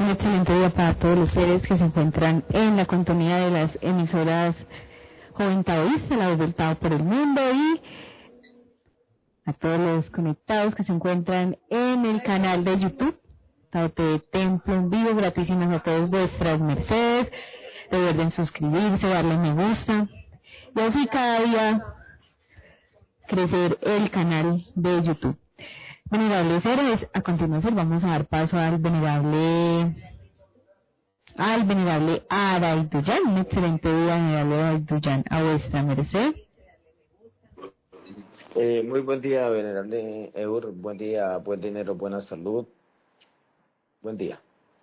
Un excelente día para todos los seres que se encuentran en la continuidad de las emisoras Joven Taoísta, la voz del Tao por el mundo, y a todos los conectados que se encuentran en el canal de YouTube, Tao TV Templo en vivo. Gratísimas a todos vuestras mercedes. Recuerden suscribirse, darle me gusta y así cada día crecer el canal de YouTube. Venerables seres, a continuación vamos a dar paso al venerable Aray Duyan. Un excelente día, venerable Aray Duyan, a vuestra merced. Muy buen día, venerable Eur. Buen día, buen dinero, buena salud. Buen día.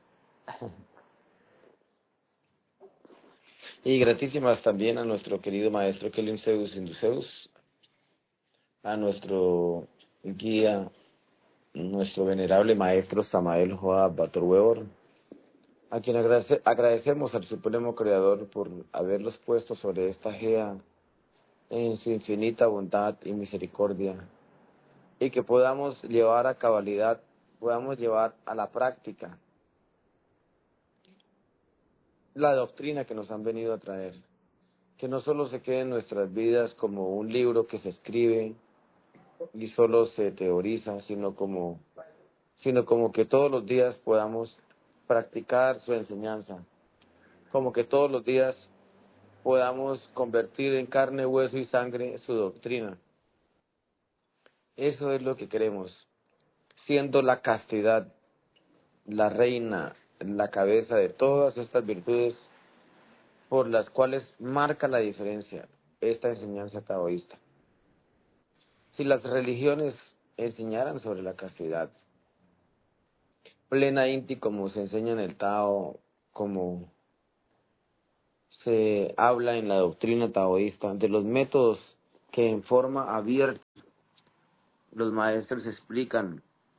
Y gratísimas también a nuestro querido maestro Kelin Zeus Induceus, a nuestro guía, nuestro venerable maestro Samael Joab Batorweor, a quien agradecemos al Supremo Creador por haberlos puesto sobre esta gea en su infinita bondad y misericordia, y que podamos llevar a cabalidad, podamos llevar a la práctica la doctrina que nos han venido a traer, que no solo se quede en nuestras vidas como un libro que se escribe y solo se teoriza, sino como que todos los días podamos practicar su enseñanza, como que todos los días podamos convertir en carne, hueso y sangre su doctrina. Eso es lo que queremos, siendo la castidad la reina, la cabeza de todas estas virtudes por las cuales marca la diferencia esta enseñanza taoísta. Si las religiones enseñaran sobre la castidad plena inti, como se enseña en el Tao, como se habla en la doctrina taoísta, de los métodos que en forma abierta los maestros explican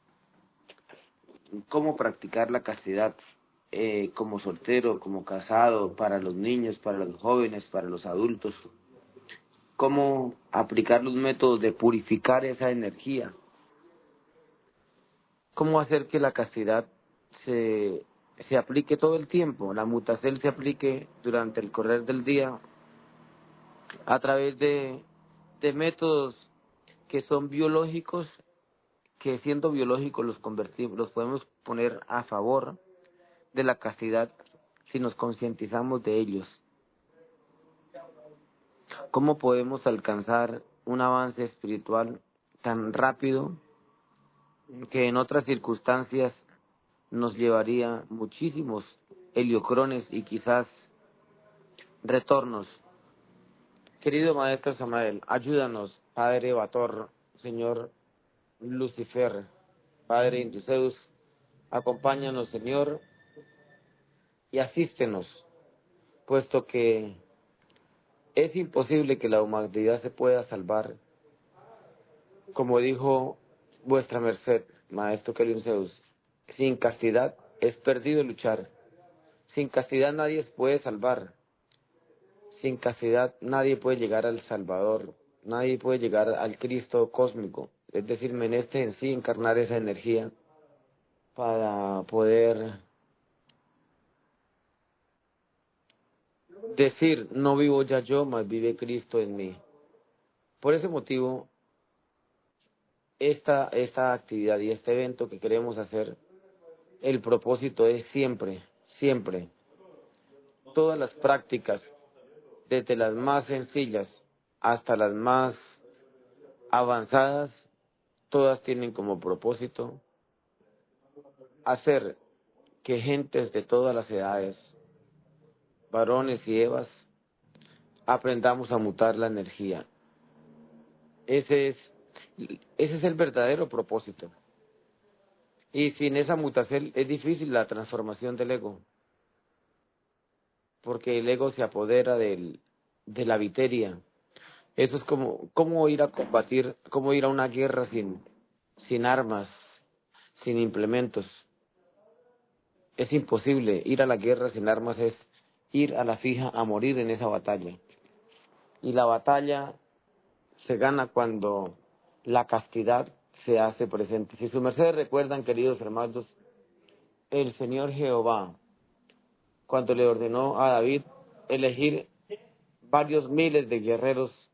cómo practicar la castidad, como soltero, como casado, para los niños, para los jóvenes, para los adultos, cómo aplicar los métodos de purificar esa energía, cómo hacer que la castidad se aplique todo el tiempo, la mutacel se aplique durante el correr del día a través de métodos que son biológicos, que siendo biológicos los podemos poner a favor de la castidad si nos concientizamos de ellos. ¿Cómo podemos alcanzar un avance espiritual tan rápido que en otras circunstancias nos llevaría muchísimos heliocrones y quizás retornos? Querido Maestro Samael, ayúdanos, Padre Bator, Señor Lucifer, Padre Induceus, acompáñanos, Señor, y asístenos, puesto que es imposible que la humanidad se pueda salvar. Como dijo vuestra merced, Maestro Kelin Zeus, sin castidad es perdido luchar. Sin castidad nadie se puede salvar. Sin castidad nadie puede llegar al Salvador. Nadie puede llegar al Cristo cósmico. Es decir, menester en sí encarnar esa energía para poder decir, no vivo ya yo, mas vive Cristo en mí. Por ese motivo, esta actividad y este evento que queremos hacer, el propósito es siempre, todas las prácticas, desde las más sencillas hasta las más avanzadas, todas tienen como propósito hacer que gentes de todas las edades, varones y evas, aprendamos a mutar la energía. Ese es el verdadero propósito. Y sin esa mutación es difícil la transformación del ego, porque el ego se apodera de la viteria. Eso es como ir a combatir, como ir a una guerra sin armas, sin implementos. Es imposible. Ir a la guerra sin armas es ir a la fija a morir en esa batalla. Y la batalla se gana cuando la castidad se hace presente. Si su merced recuerdan, queridos hermanos, el Señor Jehová cuando le ordenó a David elegir varios miles de guerreros,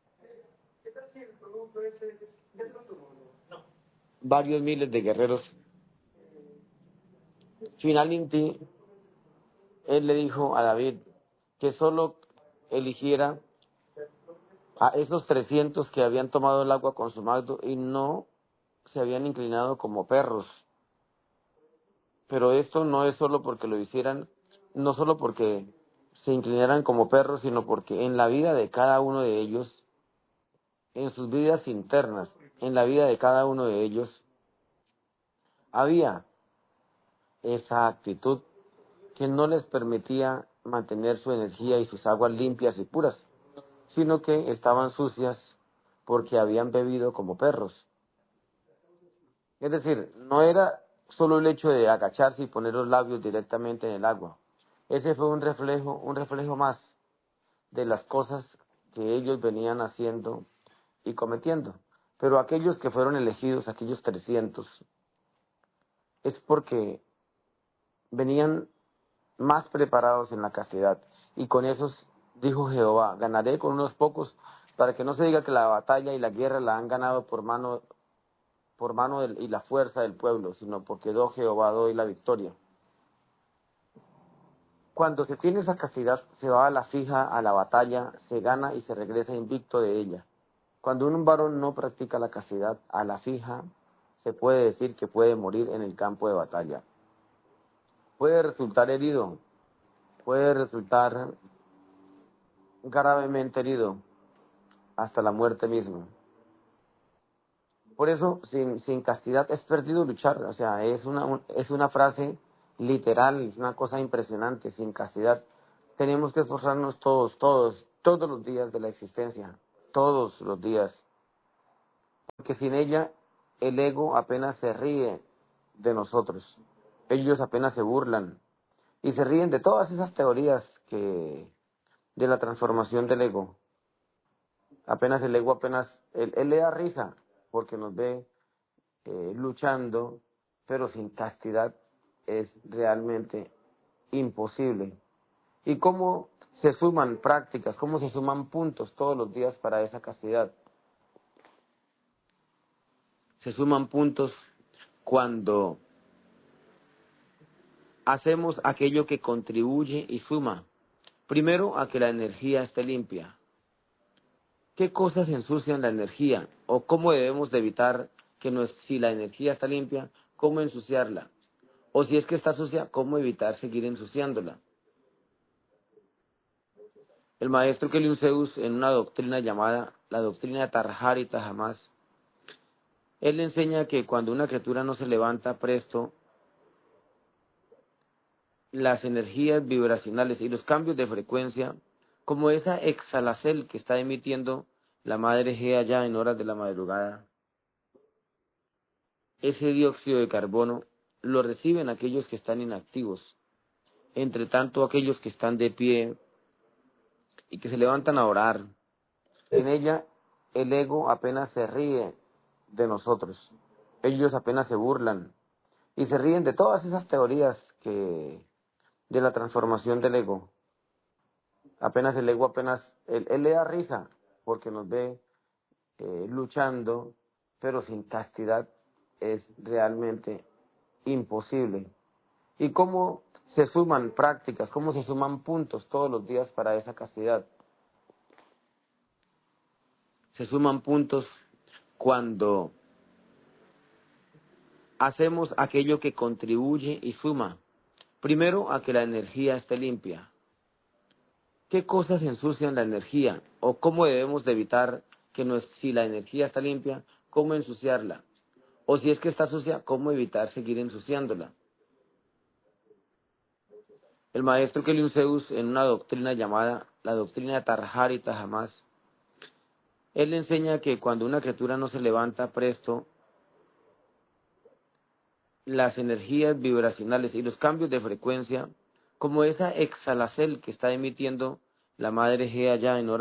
finalmente él le dijo a David que solo eligiera a esos 300 que habían tomado el agua con su mano y no se habían inclinado como perros. Pero esto no es solo porque lo hicieran, no solo porque se inclinaran como perros, sino porque en la vida de cada uno de ellos, en sus vidas internas, en la vida de cada uno de ellos, había esa actitud que no les permitía mantener su energía y sus aguas limpias y puras, sino que estaban sucias porque habían bebido como perros. Es decir, no era solo el hecho de agacharse y poner los labios directamente en el agua. Ese fue un reflejo más de las cosas que ellos venían haciendo y cometiendo. Pero aquellos que fueron elegidos, aquellos 300, es porque venían más preparados en la castidad. Y con esos, dijo Jehová, ganaré con unos pocos, para que no se diga que la batalla y la guerra la han ganado por mano y la fuerza del pueblo, sino porque Jehová doy la victoria. Cuando se tiene esa castidad, se va a la fija, a la batalla, se gana y se regresa invicto de ella. Cuando un varón no practica la castidad a la fija, se puede decir que puede morir en el campo de batalla. Puede resultar herido, puede resultar gravemente herido, hasta la muerte misma. Por eso, sin castidad es perdido luchar. O sea, es una frase literal, es una cosa impresionante. Sin castidad tenemos que esforzarnos todos los días de la existencia, todos los días. Porque sin ella, el ego apenas se ríe de nosotros. Ellos apenas se burlan y se ríen de todas esas teorías de la transformación del ego. Apenas el ego, él le da risa porque nos ve luchando, pero sin castidad es realmente imposible. ¿Y cómo se suman prácticas, cómo se suman puntos todos los días para esa castidad? Se suman puntos cuando hacemos aquello que contribuye y suma. Primero, a que la energía esté limpia. ¿Qué cosas ensucian la energía? ¿O cómo debemos de evitar si la energía está limpia, cómo ensuciarla? O si es que está sucia, ¿cómo evitar seguir ensuciándola? El maestro Keliun Zeus, en una doctrina llamada la doctrina de Tarjar y Tahamás, él enseña que cuando una criatura no se levanta presto, las energías vibracionales y los cambios de frecuencia, como esa exhalacel que está emitiendo la madre Gea ya en horas de la madrugada, ese dióxido de carbono lo reciben aquellos que están inactivos. Entre tanto, aquellos que están de pie y que se levantan a orar, en ella el ego apenas se ríe de nosotros. Ellos apenas se burlan y se ríen de todas esas teorías de la transformación del ego. Apenas el ego, él le da risa porque nos ve luchando, pero sin castidad es realmente imposible. ¿Y cómo se suman prácticas, cómo se suman puntos todos los días para esa castidad? Se suman puntos cuando hacemos aquello que contribuye y suma. Primero, a que la energía esté limpia. ¿Qué cosas ensucian la energía? ¿O cómo debemos de evitar si la energía está limpia, cómo ensuciarla? O si es que está sucia, ¿cómo evitar seguir ensuciándola? El maestro Keliun Zeus, en una doctrina llamada la doctrina de Tarjar y Tahamás, él enseña que cuando una criatura no se levanta presto, las energías vibracionales y los cambios de frecuencia, como esa exhalacel que está emitiendo la madre Gea ya en horas